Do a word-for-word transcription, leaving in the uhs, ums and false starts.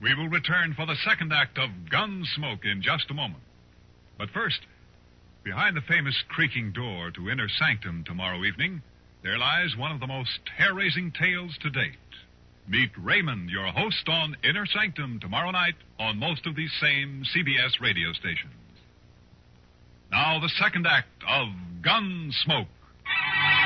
We will return for the second act of Gunsmoke in just a moment. But first, behind the famous creaking door to Inner Sanctum tomorrow evening, there lies one of the most hair-raising tales to date. Meet Raymond, your host, on Inner Sanctum tomorrow night on most of these same C B S radio stations. Now, the second act of Gunsmoke.